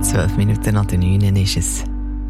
12 Minuten nach der 9 ist es.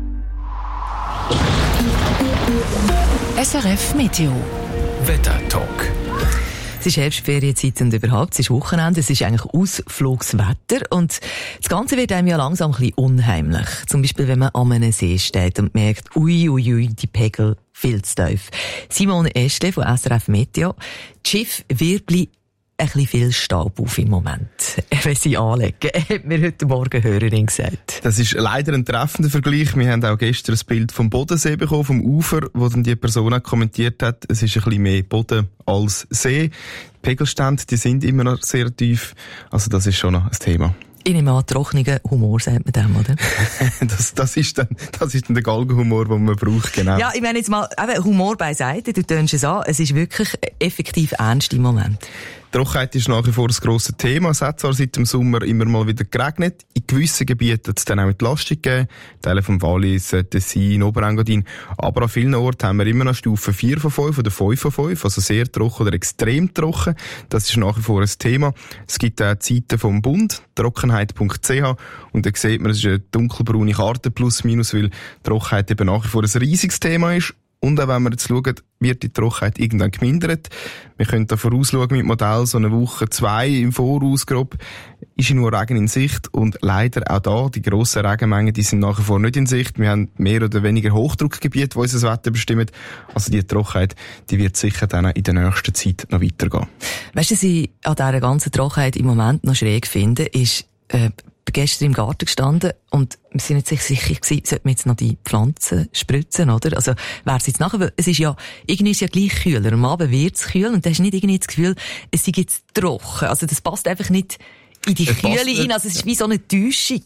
SRF Meteo. Wetter-Talk. Es ist Herbstferienzeit und überhaupt, es ist Wochenende, es ist eigentlich Ausflugswetter und das Ganze wird einem ja langsam ein bisschen unheimlich. Zum Beispiel, wenn man an einem See steht und merkt, ui, die Pegel viel zu tief. Simone Estle von SRF Meteo. Die Schiffe wirbeln ein bisschen viel Staub auf im Moment, wenn sie anlegen, hat mir heute Morgen eine Hörerin gesagt. Das ist leider ein treffender Vergleich. Wir haben auch gestern ein Bild vom Bodensee bekommen, vom Ufer, wo dann die Person auch kommentiert hat, es ist ein bisschen mehr Boden als See. Die Pegelstände, die sind immer noch sehr tief. Also das ist schon noch ein Thema. Ich nehme an, trockenen Humor sagt man dem, oder? das ist dann der Galgenhumor, den man braucht, genau. Ja, ich meine jetzt mal, eben Humor beiseite, du tönst es an, es ist wirklich effektiv ernst im Moment. Trockenheit ist nach wie vor ein grosses Thema. Es hat zwar seit dem Sommer immer mal wieder geregnet. In gewissen Gebieten hat es dann auch Entlastung gegeben. Teile vom Wallis, Tessin, Oberengadin. Aber an vielen Orten haben wir immer noch Stufe 4 von 5 oder 5 von 5. Also sehr trocken oder extrem trocken. Das ist nach wie vor ein Thema. Es gibt auch die Seite vom Bund, trockenheit.ch. Und da sieht man, es ist eine dunkelbraune Karte plus minus, weil Trockenheit eben nach wie vor ein riesiges Thema ist. Und auch wenn wir jetzt schauen, wird die Trockenheit irgendwann gemindert. Wir können da vorausschauen mit Modell, so eine Woche, 2 im Voraus grob, ist nur Regen in Sicht. Und leider auch da, die grossen Regenmengen, die sind nach wie vor nicht in Sicht. Wir haben mehr oder weniger Hochdruckgebiete, die unser Wetter bestimmen. Also die Trockenheit, die wird sicher dann in der nächsten Zeit noch weitergehen. Weißt du, was ich an dieser ganzen Trockenheit im Moment noch schräg finde, ist, gestern im Garten gestanden und wir sind nicht sicher gewesen, sollten wir jetzt noch die Pflanzen spritzen, oder? Also, wär's jetzt nachher, weil es ist ja, irgendwie ist ja gleich kühler. Am Abend wird's kühl und du hast nicht irgendwie das Gefühl, es sei jetzt trocken. Also, das passt einfach nicht in die Kühle rein. Also, es ist wie so eine Täuschung,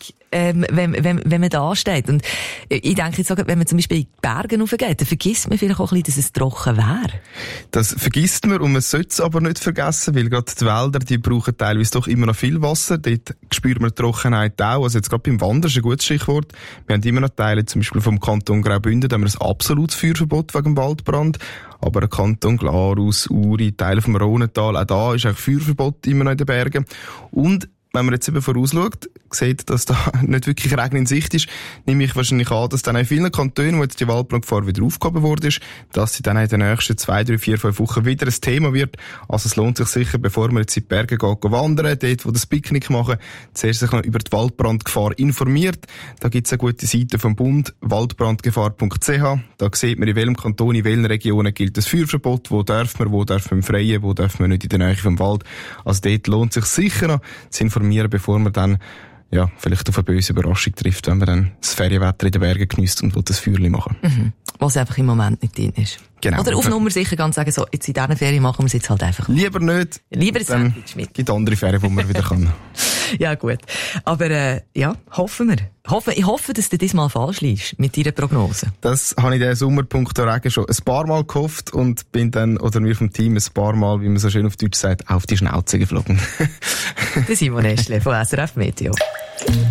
wenn man da steht. Und ich denke jetzt, wenn man zum Beispiel in die Berge raufgeht, dann vergisst man vielleicht auch ein bisschen, dass es trocken wäre. Das vergisst man und man sollte es aber nicht vergessen, weil gerade die Wälder, die brauchen teilweise doch immer noch viel Wasser. Dort spürt man die Trockenheit auch. Also jetzt gerade beim Wandern ist ein gutes Stichwort. Wir haben immer noch Teile, zum Beispiel vom Kanton Graubünden, da haben wir ein absolutes Feuerverbot wegen dem Waldbrand. Aber der Kanton Glarus, Uri, Teile vom Rhonental, auch da ist auch Feuerverbot immer noch in den Bergen. Und wenn man jetzt eben vorausschaut, sieht, dass da nicht wirklich Regen in Sicht ist, nehme ich wahrscheinlich an, dass dann in vielen Kantonen, wo jetzt die Waldbrandgefahr wieder aufgehoben worden ist, dass sie dann in den nächsten 2, 3, 4, 5 Wochen wieder ein Thema wird. Also es lohnt sich sicher, bevor man jetzt in die Berge geht, wandern, dort, wo das Picknick machen, zuerst sich noch über die Waldbrandgefahr informiert. Da gibt es eine gute Seite vom Bund, waldbrandgefahr.ch. Da sieht man, in welchem Kanton, in welchen Regionen gilt das Feuerverbot, wo darf man im Freien, wo darf man nicht in der Nähe vom Wald. Also dort lohnt sich sicher noch zu informieren, bevor man dann vielleicht auf eine böse Überraschung trifft, wenn man dann das Ferienwetter in den Bergen geniesst und das Feuerchen machen. Mhm. Was einfach im Moment nicht drin ist. Genau. Oder auf Nummer sicher ganz sagen, so, jetzt in dieser Ferien machen wir es jetzt halt einfach. Lieber nicht. Lieber ein Sandwich mit. Es gibt andere Ferien, wo man wieder kann. Ja, gut. Aber, hoffen wir. Ich hoffe, dass du diesmal falsch liegst mit deiner Prognose. Das habe ich den Sommerpunkt Regen schon ein paar Mal gehofft und bin dann, oder wir vom Team ein paar Mal, wie man so schön auf Deutsch sagt, auf die Schnauze geflogen. Der Simon Estle von SRF Meteo.